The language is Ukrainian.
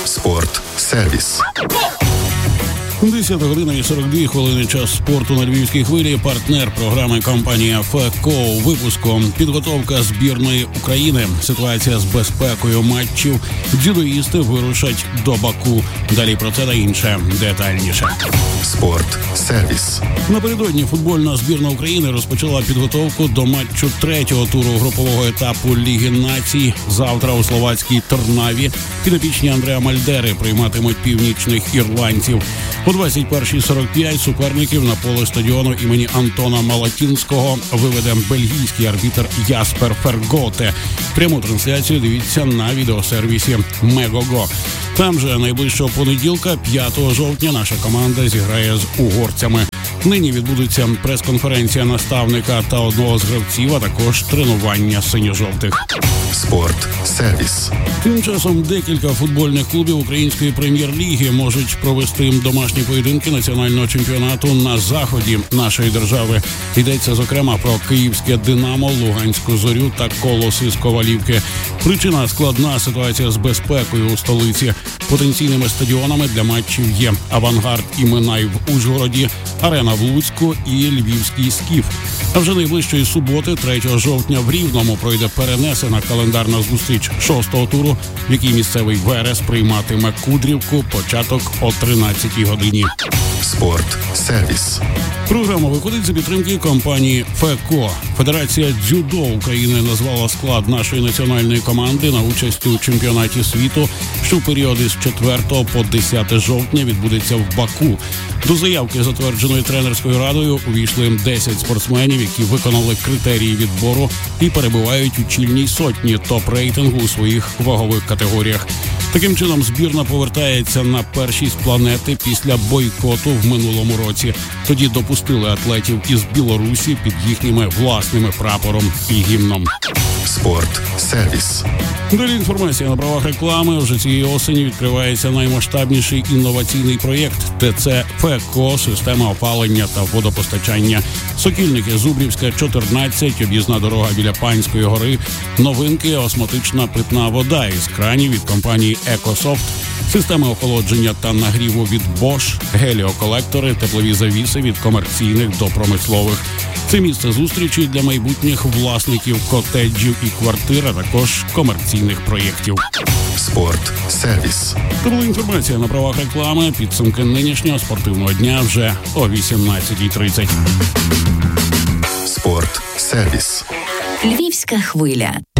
Спорт-сервіс. 10 година і 42 хвилини, час спорту на Львівській хвилі. Партнер програми компанія ФЕКО. У випуску підготовка збірної України. Ситуація з безпекою матчів. Дзюдоїсти вирушать до Баку. Далі про це та інше детальніше. Спорт-сервіс. Напередодні футбольна збірна України розпочала підготовку до матчу третього туру групового етапу Ліги націй. Завтра у словацькій Трнаві підопічні Андреа Мальдери прийматимуть північних ірландців. О 21:45 суперників на поле стадіону імені Антона Малатінського виведе бельгійський арбітр Яспер Ферготе. Пряму трансляцію дивіться на відеосервісі Мегого. Там же найближчого понеділка, 5 жовтня, наша команда зіграє з угорцями. Нині відбудеться прес-конференція наставника та одного з гравців, а також тренування синьо-жовтих. Спорт-сервіс. Тим часом декілька футбольних клубів української прем'єр-ліги можуть провести домашні поєдинки національного чемпіонату на заході нашої держави. Йдеться, зокрема, про київське «Динамо», луганську «Зорю» та «Колоси» з Ковалівки. Причина – складна ситуація з безпекою у столиці. Потенційними стадіонами для матчів є «Авангард» і «Минай» в Ужгороді, «Арена» в Луцьку і «Львівський Скіф». А вже найближчої суботи, 3 жовтня, в Рівному пройде перенесена календарна зустріч 6-го туру, в якій місцевий Верес прийматиме Кудрівку. Початок о 13-й годині. Спорт-сервіс. Програма виходить за підтримки компанії ФЕКО. Федерація дзюдо України назвала склад нашої національної команди на участь у чемпіонаті світу, що в періоди з 4 по 10 жовтня відбудеться в Баку. До заявки, затвердженої тренерською радою, увійшли 10 спортсменів, які виконали критерії відбору і перебувають у чільній сотні топ-рейтингу у своїх вагових категоріях. Таким чином, збірна повертається на першість планети після бойкоту в минулому році. Тоді допустили атлетів із Білорусі під їхніми власними прапором і гімном. Спорт-сервіс. Далі інформація на правах реклами. Вже цієї осені відкривається наймасштабніший інноваційний проєкт ТЦ ФЕКО, система опалення та водопостачання. Сокільники, Зубрівська, 14, об'їзна дорога біля Панської гори. Новинки, осмотична питна вода із кранів від компанії «Екософт», системи охолодження та нагріву від Bosch, геліоколектори, теплові завіси від комерційних до промислових. Це місце зустрічі для майбутніх власників котеджів і квартир, а також комерційних проєктів. Спорт-сервіс. Це була інформація на правах реклами. Підсумки нинішнього спортивного дня вже о 18:30. Спорт-сервіс. Львівська хвиля.